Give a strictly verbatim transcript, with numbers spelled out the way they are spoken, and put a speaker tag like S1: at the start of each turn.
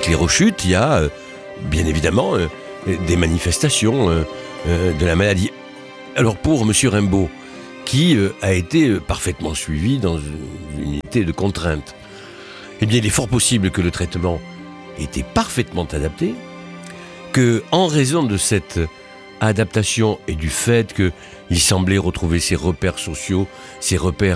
S1: sclérochute, il y a euh, bien évidemment euh, des manifestations euh, euh, de la maladie. Alors pour monsieur Rimbaud, qui euh, a été euh, parfaitement suivi dans une unité de contrainte, eh bien il est fort possible que le traitement ait été parfaitement adapté, que en raison de cette adaptation et du fait qu'il semblait retrouver ses repères sociaux, ses repères